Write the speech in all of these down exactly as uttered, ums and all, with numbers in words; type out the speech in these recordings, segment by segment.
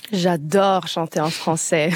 J'adore chanter en français.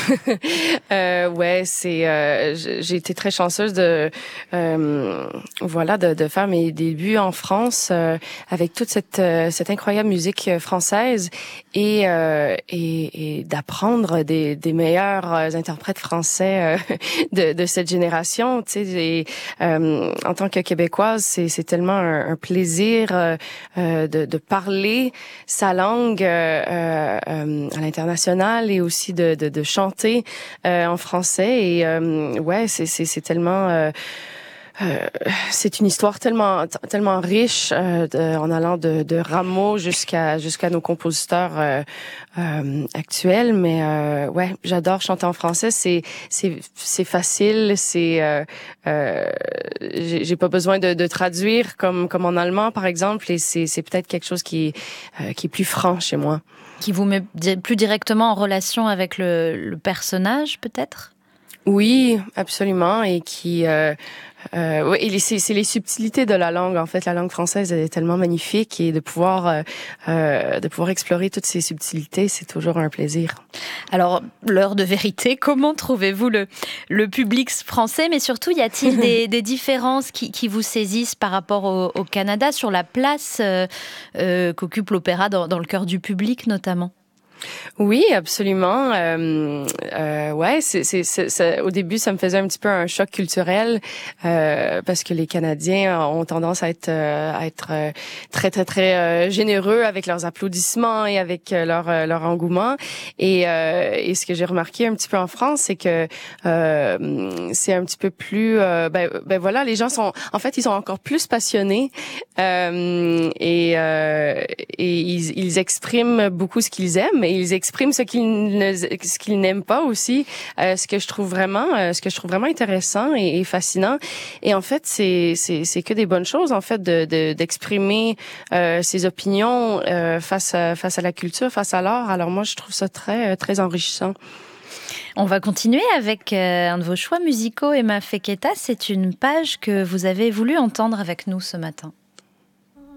euh, ouais, c'est. Euh, j'ai été très chanceuse de, euh, voilà, de, de faire mes débuts en France euh, avec toute cette euh, cette incroyable musique française et euh, et, et d'apprendre des des meilleurs interprètes français euh, de de cette génération. Tu sais, et, euh, en tant que Québécoise, c'est c'est tellement un, un plaisir euh, de de parler sa langue euh, euh, à l'international international et aussi de de, de chanter euh, en français et euh, ouais c'est c'est c'est tellement euh, euh, c'est une histoire tellement tellement riche euh, de, en allant de, de Rameau jusqu'à jusqu'à nos compositeurs euh, euh, actuels mais euh, ouais j'adore chanter en français c'est c'est c'est facile c'est euh, euh, j'ai, j'ai pas besoin de, de traduire comme comme en allemand par exemple et c'est c'est peut-être quelque chose qui euh, qui est plus franc chez moi. Qui vous met plus directement en relation avec le, le personnage, peut-être ? Oui, absolument, et qui, euh, euh, ouais, et c'est, c'est les subtilités de la langue. En fait, la langue française est tellement magnifique et de pouvoir, euh, euh, de pouvoir explorer toutes ces subtilités, c'est toujours un plaisir. Alors, l'heure de vérité, comment trouvez-vous le, le public français ? Mais surtout, y a-t-il des, des différences qui, qui vous saisissent par rapport au, au Canada sur la place euh, euh, qu'occupe l'opéra dans, dans le cœur du public, notamment ? Oui, absolument. Euh, euh, ouais, c'est, c'est, c'est, c'est, au début, ça me faisait un petit peu un choc culturel euh, parce que les Canadiens ont tendance à être, euh, à être euh, très, très, très euh, généreux avec leurs applaudissements et avec euh, leur, euh, leur engouement. Et, euh, et ce que j'ai remarqué un petit peu en France, c'est que euh, c'est un petit peu plus. Euh, ben, ben voilà, les gens sont, en fait, ils sont encore plus passionnés euh, et, euh, et ils, ils expriment beaucoup ce qu'ils aiment. Et ils expriment ce qu'ils ne, ce qu'ils n'aiment pas aussi, euh, ce que je trouve vraiment, euh, ce que je trouve vraiment intéressant et, et fascinant. Et en fait, c'est c'est c'est que des bonnes choses en fait de, de d'exprimer euh, ses opinions euh, face à, face à la culture, face à l'art. Alors moi, je trouve ça très très enrichissant. On va continuer avec euh, un de vos choix musicaux, Emma Feketa. C'est une page que vous avez voulu entendre avec nous ce matin.